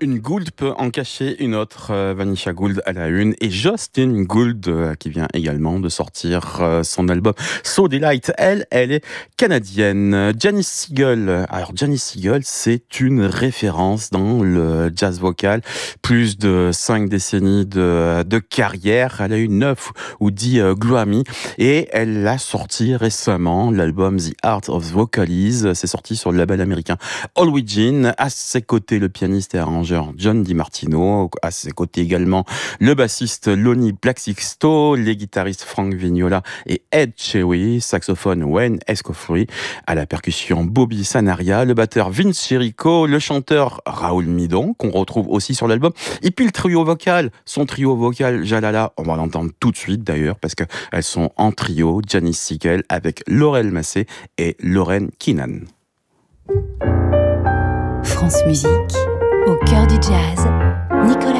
Une Gould peut en cacher une autre, Vanisha Gould à la une, et Justine Gould qui vient également de sortir son album So Delight. Elle est canadienne. Janis Siegel. Alors Janis Siegel, c'est une référence dans le jazz vocal. Plus de 5 décennies de carrière. Elle a eu 9 ou 10 Grammy et elle a sorti récemment l'album The Art of Vocalize. C'est sorti sur le label américain All We Gene. À ses côtés, le pianiste et arrangeur John DiMartino, à ses côtés également le bassiste Lonnie Blacksixto, les guitaristes Frank Vignola et Ed Chewy, saxophone Wayne Escofree, à la percussion Bobby Sanaria, le batteur Vince Chirico, le chanteur Raoul Midon, qu'on retrouve aussi sur l'album, et puis le trio vocal, son trio vocal Jalala, on va l'entendre tout de suite d'ailleurs, parce qu'elles sont en trio, Janis Siegel avec Laurel Massé et Lauren Keenan. France Musique, au cœur du jazz, Nicolas